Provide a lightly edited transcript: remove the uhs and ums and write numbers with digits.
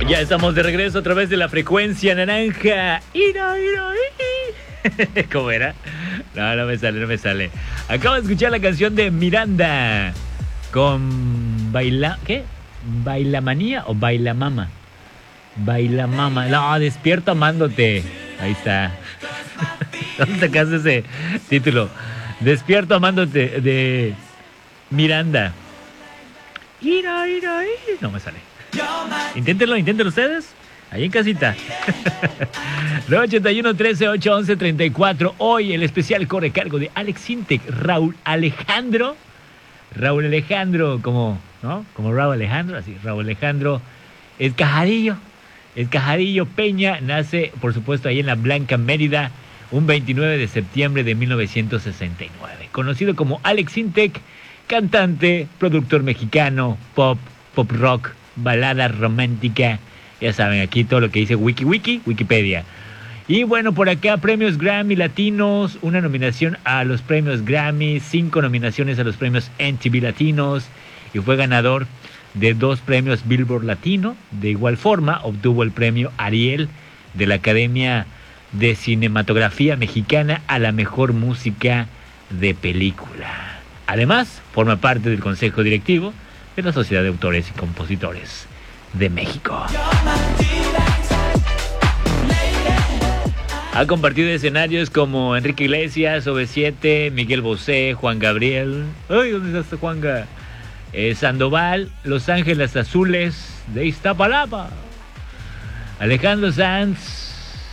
Ya estamos de regreso a través de la frecuencia naranja. ¿Cómo era? No me sale. Acabo de escuchar la canción de Miranda con ¿qué? ¿Bailamanía o Bailamama? Bailamama. No, Despierto Amándote. Ahí está. ¿Dónde sacaste ese título? Despierto Amándote de Miranda. No me sale. Inténtenlo ustedes. Ahí en casita. 981 13 811 34. Hoy el especial corre a cargo de Alex Intec, Raúl Alejandro, como, ¿no? Como Raúl Alejandro, así, Raúl Alejandro Escajadillo Peña, nace, por supuesto, ahí en la Blanca, Mérida, un 29 de septiembre de 1969. Conocido como Alex Intec, cantante, productor mexicano, pop rock, balada romántica. Ya saben, aquí todo lo que dice Wikipedia. Y bueno, por acá premios Grammy Latinos, una nominación a los premios Grammy, 5 nominaciones a los premios MTV Latinos, y fue ganador de 2 premios Billboard Latino. De igual forma, obtuvo el premio Ariel de la Academia de Cinematografía Mexicana a la mejor música de película. Además, forma parte del Consejo Directivo de la Sociedad de Autores y Compositores de México. Ha compartido escenarios como Enrique Iglesias, OV7, Miguel Bosé, Juan Gabriel. ¡Ay, dónde está este Juanga! Sandoval, Los Ángeles Azules de Iztapalapa, Alejandro Sanz,